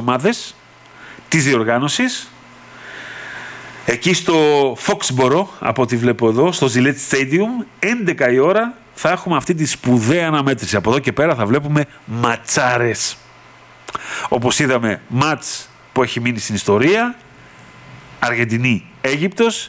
ομάδες της διοργάνωσης. Εκεί στο Foxborough, από ό,τι βλέπω εδώ, στο Gillette Stadium, 11 η ώρα θα έχουμε αυτή τη σπουδαία αναμέτρηση. Από εδώ και πέρα θα βλέπουμε ματσάρες. Όπως είδαμε, μάτς που έχει μείνει στην ιστορία, Αργεντινή-Αίγυπτος.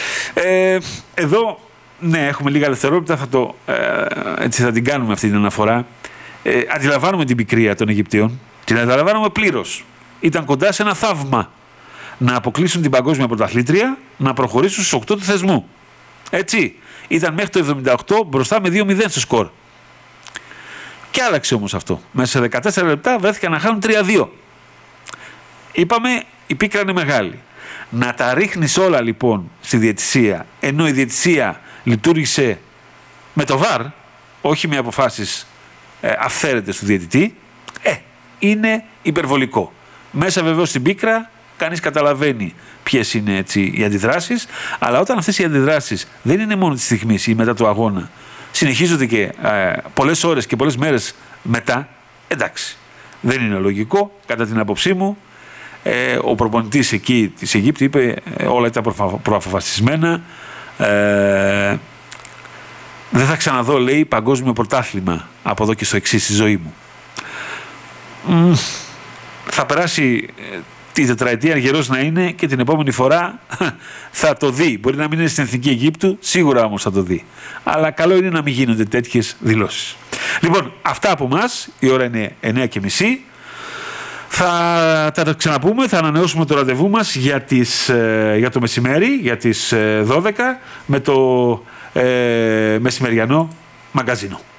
Εδώ, ναι, έχουμε λίγα δευτερόλεπτα, έτσι θα την κάνουμε αυτή την αναφορά. Αντιλαμβάνουμε την πικρία των Αιγυπτίων, την αντιλαμβάνουμε πλήρως. Ήταν κοντά σε ένα θαύμα να αποκλείσουν την παγκόσμια πρωταθλήτρια, να προχωρήσουν στους 8 του θεσμού. Έτσι, ήταν μέχρι το 78 μπροστά με 2-0 στο σκορ. Και άλλαξε όμως αυτό. Μέσα σε 14 λεπτά βρέθηκαν να χάνουν 3-2. Είπαμε, η πίκρα είναι μεγάλη. Να τα ρίχνεις όλα λοιπόν στη διαιτησία, ενώ η διαιτησία λειτουργήσε με το VAR, όχι με αποφάσεις αυθαίρετες του διαιτητή, είναι υπερβολικό. Μέσα βεβαίως στην πίκρα κανείς καταλαβαίνει ποιες είναι έτσι οι αντιδράσεις, αλλά όταν αυτές οι αντιδράσεις δεν είναι μόνο τη στιγμή ή μετά το αγώνα, συνεχίζονται και πολλές ώρες και πολλές μέρες μετά, εντάξει, δεν είναι λογικό κατά την άποψή μου. Ο προπονητής εκεί της Αιγύπτου είπε όλα ήταν προαποφασισμένα, δεν θα ξαναδώ, λέει, παγκόσμιο πρωτάθλημα από εδώ και στο εξής στη ζωή μου. Θα περάσει τη τετραετία, γερός να είναι, και την επόμενη φορά θα το δει. Μπορεί να μην είναι στην Εθνική Αιγύπτου, σίγουρα όμως θα το δει. Αλλά καλό είναι να μην γίνονται τέτοιες δηλώσεις. Λοιπόν, αυτά από εμάς. Η ώρα είναι 9:30. Θα τα ξαναπούμε, θα ανανεώσουμε το ραντεβού μας για το μεσημέρι, για τις 12, με το μεσημεριανό μαγκαζίνο.